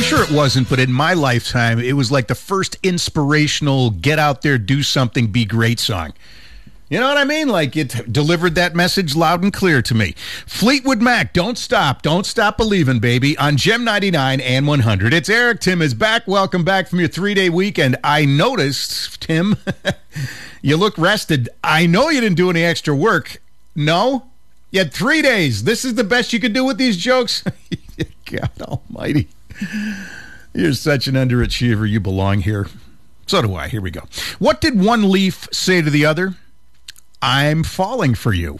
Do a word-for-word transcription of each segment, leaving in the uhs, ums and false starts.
I'm sure it wasn't, but in my lifetime, it was like the first inspirational, get out there, do something, be great song. You know what I mean? Like, it delivered that message loud and clear to me. Fleetwood Mac, Don't Stop. Don't Stop Believing, baby, on Gem ninety-nine and one hundred. It's Eric. Tim is back. Welcome back from your three-day weekend. I noticed, Tim, you look rested. I know you didn't do any extra work. No? You had three days. This is the best you could do with these jokes? God almighty. You're such an underachiever. You belong here. So do I. Here we go. What did one leaf say to the other? I'm falling for you.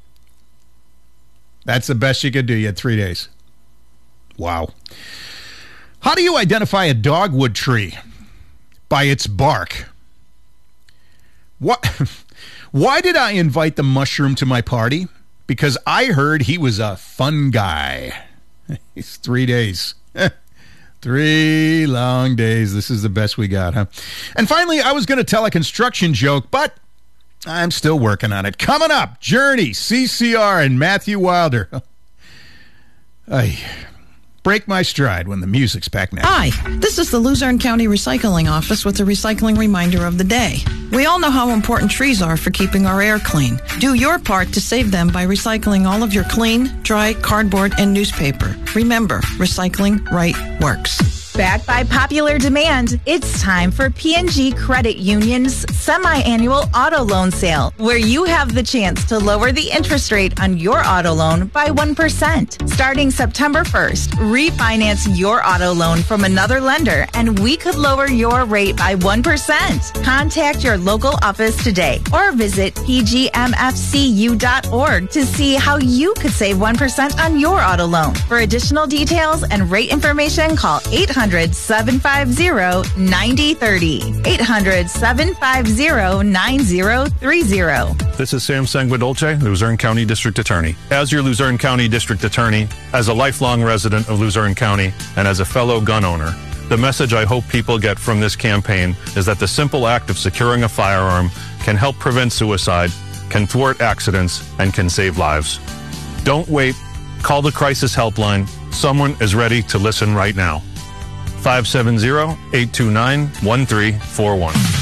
That's the best you could do. You had three days. Wow. How do you identify a dogwood tree? By its bark. What? Why did I invite the mushroom to my party? Because I heard he was a fun guy. He's three days. Three long days. This is the best we got, huh? And finally, I was going to tell a construction joke, but I'm still working on it. Coming up, Journey, C C R, and Matthew Wilder. I break my stride when the music's back now. Hi, this is the Luzerne County Recycling Office with a recycling reminder of the day. We all know how important trees are for keeping our air clean. Do your part to save them by recycling all of your clean, dry, cardboard, and newspaper. Remember, recycling right works. Backed by popular demand, it's time for P and G Credit Union's semi-annual auto loan sale, where you have the chance to lower the interest rate on your auto loan by one percent. Starting September first, refinance your auto loan from another lender, and we could lower your rate by one percent. Contact your local office today or visit p g m f c u dot org to see how you could save one percent on your auto loan. For additional details and rate information, call eight hundred, seven five zero, nine zero three zero. eight hundred, seven five zero, nine zero three zero. This is Sam Sanguadolce, Luzerne County District Attorney. As your Luzerne County District Attorney, as a lifelong resident of Luzerne County, and as a fellow gun owner, the message I hope people get from this campaign is that the simple act of securing a firearm can help prevent suicide, can thwart accidents, and can save lives. Don't wait. Call the crisis helpline. Someone is ready to listen right now. five seven zero, eight two nine, one three four one.